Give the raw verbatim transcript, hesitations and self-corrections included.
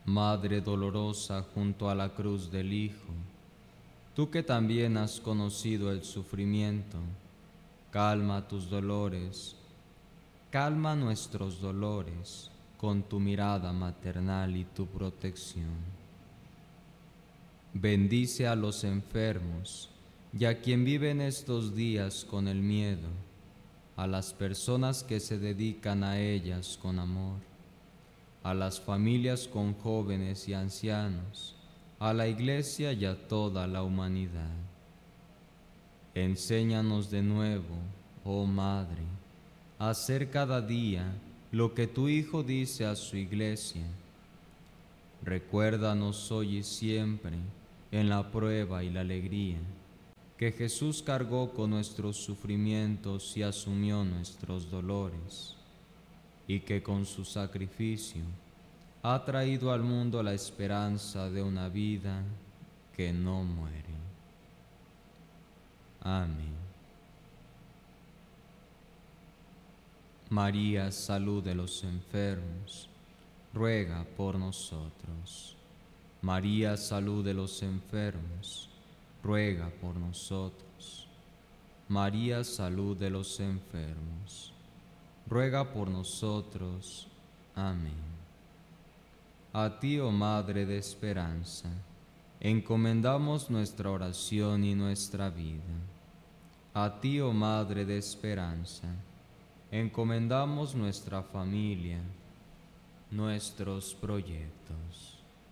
Madre dolorosa junto a la cruz del Hijo, tú que también has conocido el sufrimiento, calma tus dolores, calma nuestros dolores con tu mirada maternal y tu protección. Bendice a los enfermos y a quien vive en estos días con el miedo, a las personas que se dedican a ellas con amor, a las familias con jóvenes y ancianos, a la Iglesia y a toda la humanidad. Enséñanos de nuevo, oh Madre, a hacer cada día lo que tu Hijo dice a su Iglesia. Recuérdanos hoy y siempre, en la prueba y la alegría, que Jesús cargó con nuestros sufrimientos y asumió nuestros dolores, y que con su sacrificio ha traído al mundo la esperanza de una vida que no muere. Amén. María, salud de los enfermos, ruega por nosotros. María, salud de los enfermos, ruega por nosotros. María, salud de los enfermos, ruega por nosotros. Amén. A ti, oh Madre de Esperanza, encomendamos nuestra oración y nuestra vida. A ti, oh Madre de Esperanza, encomendamos nuestra familia, nuestros proyectos.